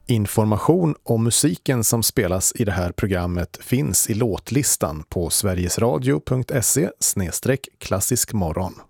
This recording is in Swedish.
Information om musiken som spelas i det här programmet finns i låtlistan på sverigesradio.se/klassiskmorgon.